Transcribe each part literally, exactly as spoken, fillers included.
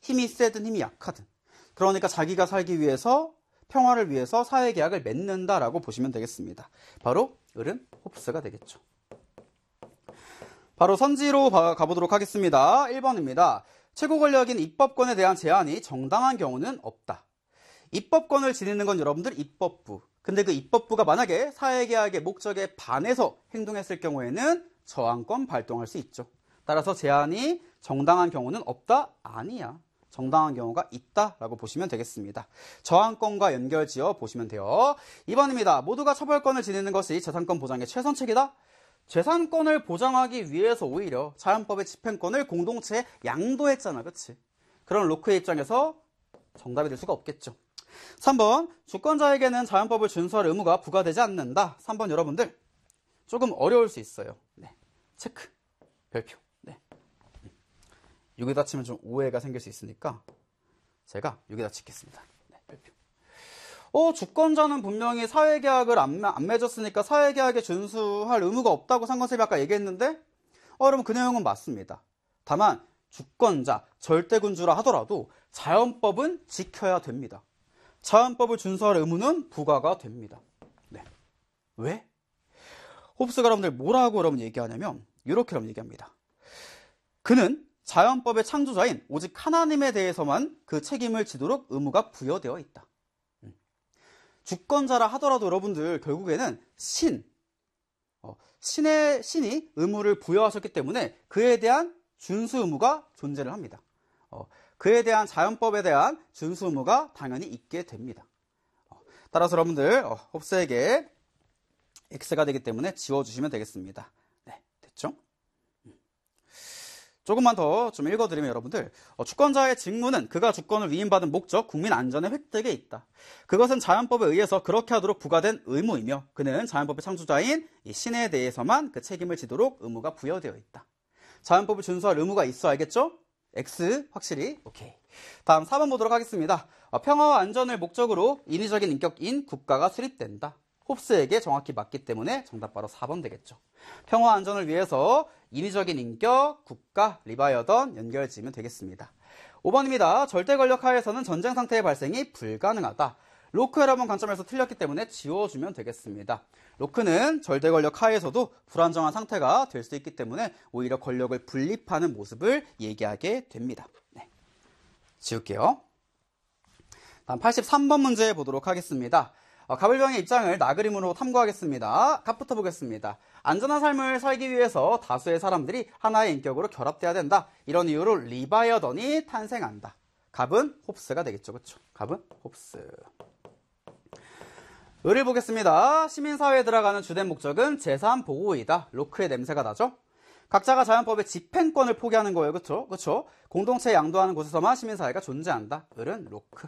힘이 세든 힘이 약하든. 그러니까 자기가 살기 위해서 평화를 위해서 사회계약을 맺는다라고 보시면 되겠습니다. 바로 을은 홉스가 되겠죠. 바로 선지로 가보도록 하겠습니다. 일 번입니다. 최고 권력인 입법권에 대한 제한이 정당한 경우는 없다. 입법권을 지니는 건 여러분들 입법부. 근데 그 입법부가 만약에 사회계약의 목적에 반해서 행동했을 경우에는 저항권 발동할 수 있죠. 따라서 제한이 정당한 경우는 없다? 아니야. 정당한 경우가 있다라고 보시면 되겠습니다. 저항권과 연결지어 보시면 돼요. 이 번입니다. 모두가 처벌권을 지니는 것이 재산권 보장의 최선책이다? 재산권을 보장하기 위해서 오히려 자연법의 집행권을 공동체에 양도했잖아. 그치? 그런 로크의 입장에서 정답이 될 수가 없겠죠. 삼 번. 주권자에게는 자연법을 준수할 의무가 부과되지 않는다. 삼 번 여러분들 조금 어려울 수 있어요. 네. 체크. 별표. 네. 여기다 치면 좀 오해가 생길 수 있으니까 제가 여기다 찍겠습니다. 네. 별표. 어, 주권자는 분명히 사회계약을 안, 안 맺었으니까 사회계약에 준수할 의무가 없다고 상관쌤이 아까 얘기했는데 어, 여러분 그 내용은 맞습니다. 다만 주권자, 절대군주라 하더라도 자연법은 지켜야 됩니다. 자연법을 준수할 의무는 부과가 됩니다. 네. 왜? 홉스가 여러분들 뭐라고 여러분 얘기하냐면 이렇게 여러분 얘기합니다. 그는 자연법의 창조자인 오직 하나님에 대해서만 그 책임을 지도록 의무가 부여되어 있다. 주권자라 하더라도 여러분들 결국에는 신, 어, 신의, 신이 의무를 부여하셨기 때문에 그에 대한 준수 의무가 존재를 합니다. 어, 그에 대한 자연법에 대한 준수 의무가 당연히 있게 됩니다. 어, 따라서 여러분들 어, 홉스에게 X가 되기 때문에 지워주시면 되겠습니다. 네, 됐죠? 조금만 더 좀 읽어드리면 여러분들 어, 주권자의 직무는 그가 주권을 위임받은 목적 국민 안전의 획득에 있다. 그것은 자연법에 의해서 그렇게 하도록 부과된 의무이며 그는 자연법의 창조자인 이 신에 대해서만 그 책임을 지도록 의무가 부여되어 있다. 자연법을 준수할 의무가 있어 알겠죠? X 확실히 오케이. 다음 사 번 보도록 하겠습니다. 어, 평화와 안전을 목적으로 인위적인 인격인 국가가 수립된다. 홉스에게 정확히 맞기 때문에 정답 바로 사 번 되겠죠. 평화 안전을 위해서 인위적인 인격, 국가, 리바이어던 연결 지으면 되겠습니다. 오 번입니다. 절대 권력 하에서는 전쟁 상태의 발생이 불가능하다. 로크 여러분 관점에서 틀렸기 때문에 지워주면 되겠습니다. 로크는 절대 권력 하에서도 불안정한 상태가 될 수 있기 때문에 오히려 권력을 분립하는 모습을 얘기하게 됩니다. 네. 지울게요. 다음 팔십삼 번 문제 보도록 하겠습니다. 어, 가불병의 입장을 나그림으로 탐구하겠습니다. 갑부터 보겠습니다. 안전한 삶을 살기 위해서 다수의 사람들이 하나의 인격으로 결합돼야 된다. 이런 이유로 리바이어던이 탄생한다. 갑은 홉스가 되겠죠. 그렇죠? 갑은 홉스. 을을 보겠습니다. 시민사회에 들어가는 주된 목적은 재산 보호이다. 로크의 냄새가 나죠? 각자가 자연법의 집행권을 포기하는 거예요. 그렇죠? 그렇죠? 공동체에 양도하는 곳에서만 시민사회가 존재한다. 을은 로크.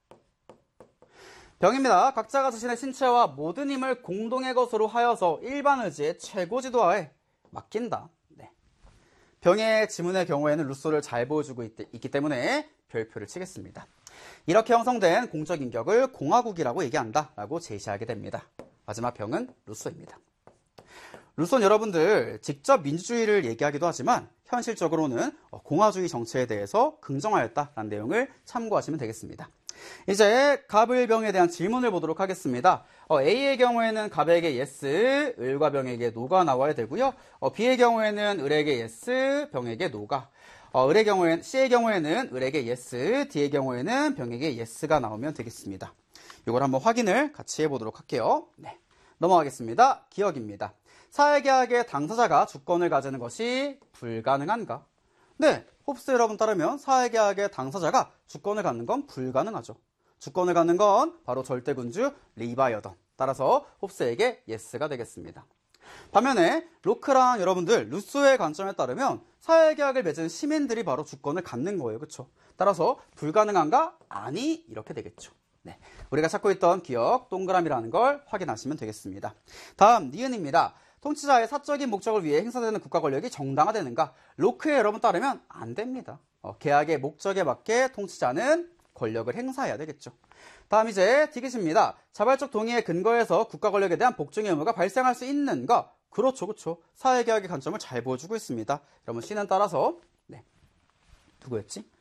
병입니다. 각자가 자신의 신체와 모든 힘을 공동의 것으로 하여서 일반 의지의 최고 지도하에 맡긴다. 네. 병의 지문의 경우에는 루소를 잘 보여주고 있, 있기 때문에 별표를 치겠습니다. 이렇게 형성된 공적 인격을 공화국이라고 얘기한다 라고 제시하게 됩니다. 마지막 병은 루소입니다. 루소는 여러분들 직접 민주주의를 얘기하기도 하지만 현실적으로는 공화주의 정치에 대해서 긍정하였다라는 내용을 참고하시면 되겠습니다. 이제 갑을병에 대한 질문을 보도록 하겠습니다. 어, A의 경우에는 갑에게 yes, 을과 병에게 no가 나와야 되고요. 어, B의 경우에는 을에게 yes, 병에게 no가. 어, 을의 경우에는 C의 경우에는 을에게 yes, D의 경우에는 병에게 yes가 나오면 되겠습니다. 이걸 한번 확인을 같이 해보도록 할게요. 네, 넘어가겠습니다. 기억입니다. 사회계약의 당사자가 주권을 가지는 것이 불가능한가? 네, 홉스 여러분 따르면 사회계약의 당사자가 주권을 갖는 건 불가능하죠. 주권을 갖는 건 바로 절대군주 리바이어던. 따라서 홉스에게 yes가 되겠습니다. 반면에 로크랑 여러분들 루소의 관점에 따르면 사회계약을 맺은 시민들이 바로 주권을 갖는 거예요. 그렇죠? 따라서 불가능한가? 아니, 이렇게 되겠죠. 네, 우리가 찾고 있던 기억 동그라미라는 걸 확인하시면 되겠습니다. 다음 니은입니다. 통치자의 사적인 목적을 위해 행사되는 국가 권력이 정당화되는가? 로크에 여러분 따르면 안 됩니다. 어, 계약의 목적에 맞게 통치자는 권력을 행사해야 되겠죠. 다음 이제 디귿입니다. 자발적 동의에 근거해서 국가 권력에 대한 복종의 의무가 발생할 수 있는가? 그렇죠, 그렇죠. 사회계약의 관점을 잘 보여주고 있습니다. 여러분 C는 따라서 네, 누구였지?